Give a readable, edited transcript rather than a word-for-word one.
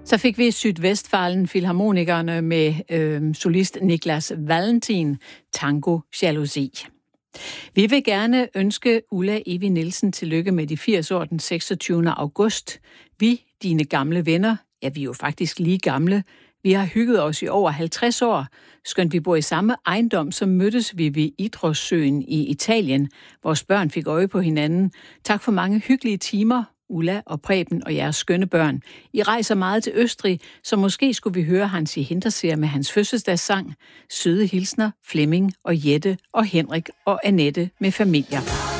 Så fik vi Sydvestfalen Filharmonikerne med solist Niklas Valentin, Tango Jalousi. Vi vil gerne ønske Ulla Evi Nielsen tillykke med de 80 år den 26. august. Vi, dine gamle venner, ja, vi er jo faktisk lige gamle. Vi har hygget os i over 50 år. Skønt vi bor i samme ejendom, så mødtes vi ved Idrætssøen i Italien. Vores børn fik øje på hinanden. Tak for mange hyggelige timer, Ulla og Preben og jeres skønne børn. I rejser meget til Østrig, så måske skulle vi høre Hansi Hinterseer med hans fødselsdagssang. Søde hilsner, Flemming og Jette og Henrik og Annette med familier.